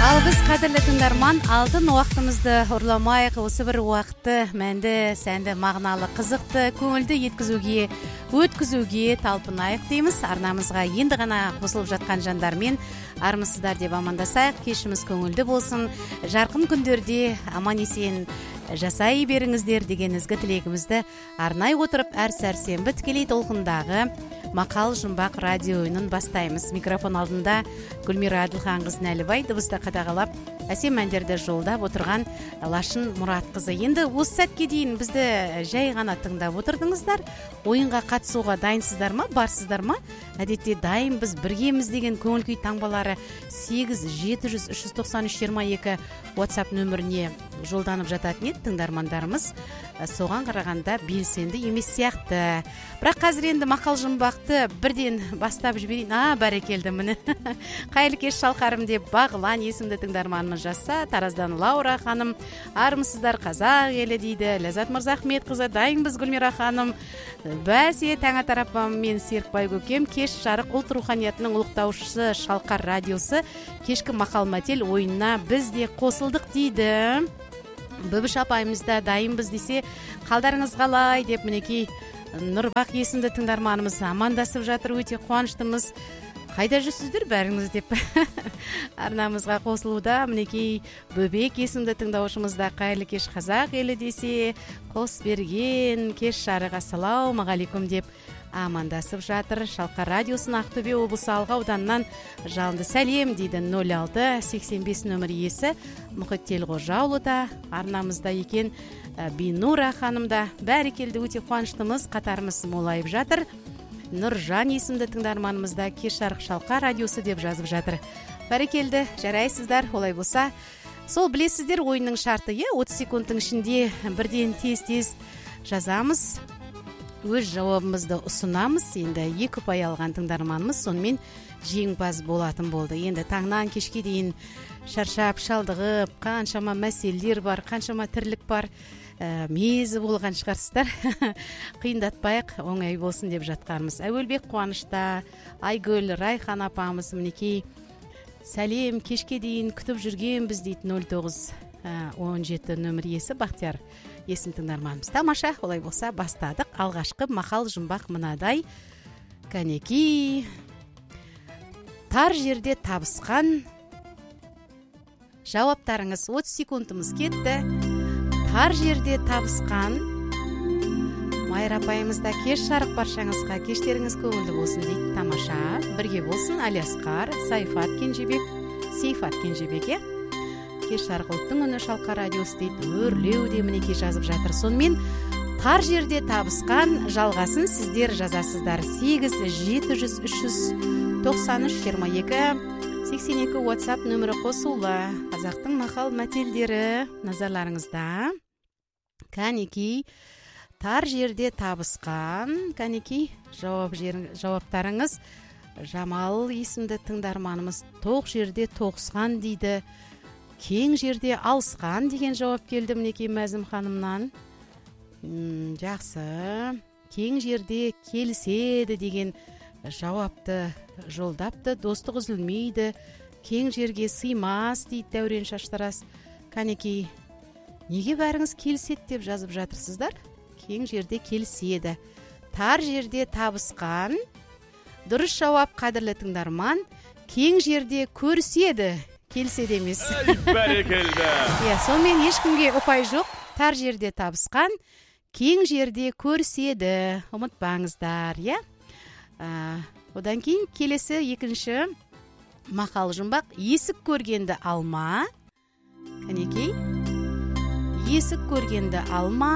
Ал біз қадірлі тыңдарман, алтын уақытымызды ұрламайық, осы бір уақытты мәнді, сәнді, мағыналы, қызықты, көңілді өткізуге талпынайық дейміз. Арнамызға енді ғана қосылып жатқан жандармен армысыздар деп амандасайық. Кешіміз көңілді болсын, жарқын күндерде аман есен жасай беріңіздер деген ізгі тілегімізді арнай отырып, әр сәрсенбі тікелей толқындағы Мақал жұмбақ радио ойынын бастаймыз. Микрофон алдында Гүлмира Әділханқызы Нәлібай, дыбысты қадағалап, әсем әндерді жолдап отырған Лашын Мұратқызы. Енді осы сәтке дейін бізді жай ғана тыңдап отырдыңыздар. Ойынға қатысуға дайынсыздар ма, барсыздар ма? Әдетте дайын, біз біргеміз деген көңіл күй таңбалары 8-700-393-22 WhatsApp нөміріне жолданып жататын еді тыңдармандарымыз. Соған қарағанда белсенді емес сияқты. Бірақ қазір енді мақал жұмбақты бірден бастап жіберейін. Бәрекелді міне. Қайырлы кеш шалқарым деп Бағлан есімді тыңдарманымыз жазса, Тараздан Лаура ханым, армысыздар қазақ елі дейді. Ләззат Мырзахметқызы, дайынбыз Гүлмира ханым. Бәсе таңа тарапам мен Серікбай көкем, кеш жарық ұлт руханиятының ұлықтаушысы Шалқар радиосы кешкі мақал мәтел ойынына біз де қосылдық дейді. Бүбіш апайымызда дайынбыз десе, қалдарыңыз қалай деп мінекей Нұрбақ есімді тыңдарманымыз амандасып жатыр, өте қуаныштымыз. Қайда жүрсіздер бәріңіз деп арнамызға қосылуда. Мінекей Бөбек есімді тыңдаушымызда қайырлы кеш қазақ елі десе, қос берген кеш жарық ассалаумағалейкум деп амандасып жатыр. Шалқар радиосын Ақтөбе облысы Алға ауданынан жалынды сәлем дейді. 06-85 нөмір иесі Мұхит Телғожаұлы да арнамызда екен. Бинура ханымда бәрекелді, өте қуаныштымыз, қатарымыз молайып жатыр. Нұржан есімді тыңдарманымызда кеш жарық Шалқар радиосы деп жазып жатыр. Бәрекелді, жарайсыздар. Олай болса, сол білесіздер ойынның шарты 30 секундтың ішінде бірден тез жазамыз. Өз жауабымызды ұсынамыз. Енді 2 ұпай алған тыңдарманымыз сонымен жеңімпаз болатын болды. Енді таңнан кешке дейін шаршап, шалдығып, қаншама мәселелер бар, қаншама тірлік бар, мезі болған шығарсыздар. Қиындатпайық, оңай болсын деп жатқанымыз. Әуелбек қуанышта, Айгүл, Райхан апамыз мінекей сәлем, кешке дейін күтіп жүрген біз дейді. 09-17 нөмір иесі Бақтияр есім тыңдарманымыз. Тамаша, олай болса бастадық. Алғашқы мақал жұмбақ мынадай. Кәнеки, тар жерде табысқан. Жауаптарыңыз 30 секундымыз кетті. Тар жерде табысқан. Майра апайымызда кеш жарық баршаңызға, кештеріңіз көңілді болсын дейді. Тамаша, бірге болсын. Алиасқар, Сейфат Кенжебек, кеш жарық ұлттың үні Шалқар радиосы дейді. Өрлеу де мінекей жазып жатыр. Сонымен тар жерде табысқан жалғасын сіздер жазасыздар. 8-700-393-22-82 WhatsApp нөмірі қосулы. Қазақтың мақал мәтелдері назарларыңызда. Кәнеки, тар жерде табысқан. Кәнеки, жауаптарыңыз. Жамал есімді тыңдарманымыз тоқ жерде тоқысқан дейді. Кең жерде алысқан деген жауап келді мінекей Мәзім ханымнан. Жақсы. Кең жерде келіседі деген жауапты жолдапты. Достық үзілмейді, кең жерге сыймас дейді Дәурен Шаштарас. Кәнекей, неге бәріңіз келіседі деп жазып жатырсыздар? Кең жерде келіседі. Тар жерде табысқан. Дұрыс жауап қадірлі тыңдарман. Кең жерде көріседі. Келіседі емес. Бәрекелді. Сонымен ешкімге ұпай жоқ. Тар жерде табысқан, кең жерде көріседі. Ұмытпаңыздар, Одан кейін келесі екінші мақал жұмбақ. Есік көргенді алма. Кәнекей, есік көргенді алма.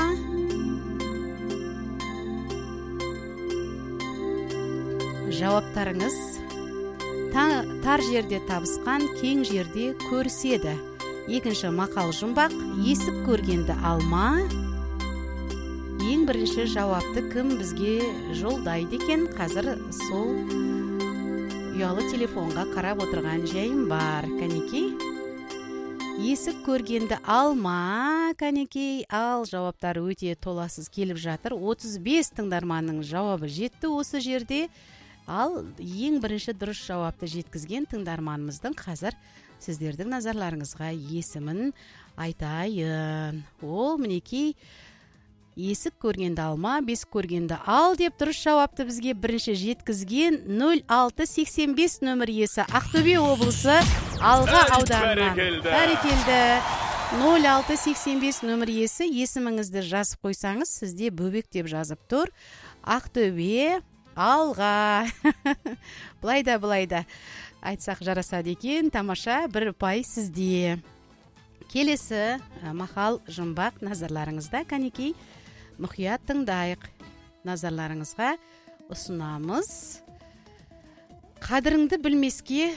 Жауаптарыңыз. Тар жерде табысқан, кең жерде көріседі. Екінші мақал жұмбақ. Есік көргенді алма. Ең бірінші жауапты кім бізге жолдайды екен? Қазір сол ұялы телефонға қарап отырған жайым бар. Кәнекей, есік көргенді алма. Кәнекей, ал жауаптар өте толасыз келіп жатыр. 35 тыңдарманның жауабы жетті осы жерде. Ал ең бірінші дұрыс жауапты жеткізген тыңдарманымыздың қазір сіздердің назарларыңызға есімін айтайын. Ол мінекей есік көргенді алма, бесік көргенді ал деп дұрыс жауапты бізге бірінші жеткізген 0685 нөмір иесі Ақтөбе облысы Алға ауданынан. Бәрекелді. 0685 нөмір иесі, есіміңізді жазып қойсаңыз, сізде Бөбек деп жазып тұр. Ақтөбе Алға. Бұлайда айтсақ жарасады екен. Тамаша, 1 ұпай сізде. Келесі мақал жұмбақ назарларыңызда. Кәнекей мұқият тыңдайық. Назарларыңызға ұсынамыз. Қадіріңді білмеске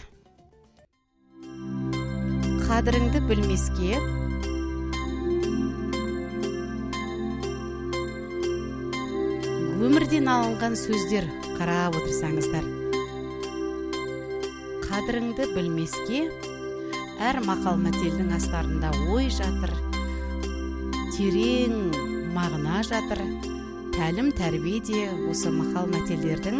өмірден алынған сөздер. Қарап отырсаңыздар. Қадіріңді білмеске, әр мақал мәтелдің астарында ой жатыр, терең мағына жатыр, тәлім тәрбие де осы мақал мәтелдердің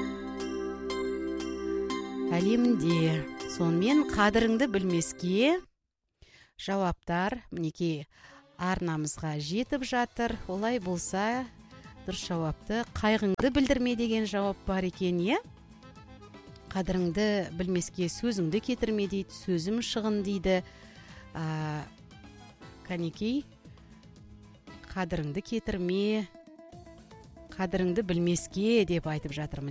әлемінде. Сонымен қадіріңді білмеске жауаптар мінекей арнамызға жетіп жатыр. Олай болса, дұрыс жауапты қайғыңды білдірме деген жауап бар екен, е? Қадіріңді білмеске сөзіңді кетірме дейді, сөзім шығын дейді. Кәнекей, қадіріңді кетірме, қадіріңді білмеске деп айтып жатыр.